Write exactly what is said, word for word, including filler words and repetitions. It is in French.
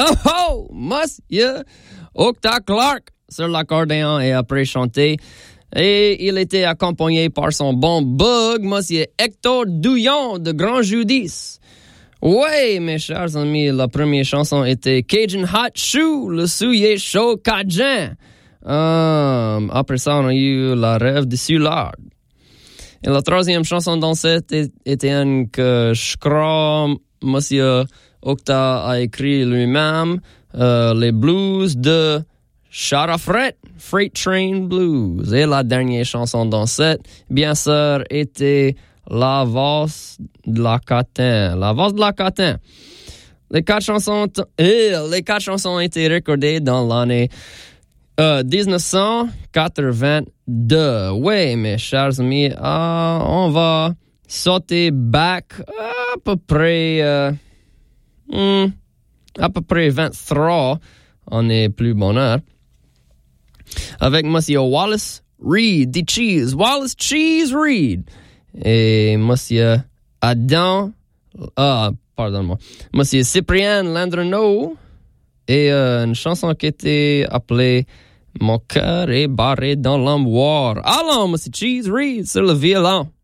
Oh oh, monsieur Octa Clark sur l'accordéon et après chanter. Et il était accompagné par son bon bug, monsieur Hector Douillon de Grand Judis. Ouais, mes chers amis, la première chanson était Cajun Hot Shoe, le soulier chaud cajun. Um, après ça, on a eu La Rêve de Soulard. Et la troisième chanson dans cette était une que je crois monsieur Octa a écrit lui-même, euh, les blues de Charafret, Freight Train Blues. Et la dernière chanson dans cette, bien sûr, était La Valse de la Catin. La Valse de la Catin. Les quatre chansons, t- eh, les quatre chansons ont été recordées dans l'année euh, dix-neuf cent quatre-vingt-deux. Oui, mes chers amis, euh, on va sauter back à peu près, euh, hmm, à peu près vingt-trois. On est plus bonheur. Avec monsieur Wallace Reed, the Cheese, Wallace Cheese Reed. Et monsieur Adam, ah, pardonne-moi, monsieur Cyprien Landreneau. Et euh, une chanson qui était appelée Mon cœur est barré dans l'armoire. Allons, monsieur Cheese Reed, sur le violon.